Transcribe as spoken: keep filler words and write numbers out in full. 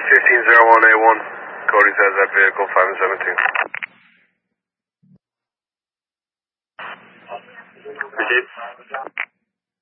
fifteen zero one A one, Cody says that vehicle five and seventeen. Received.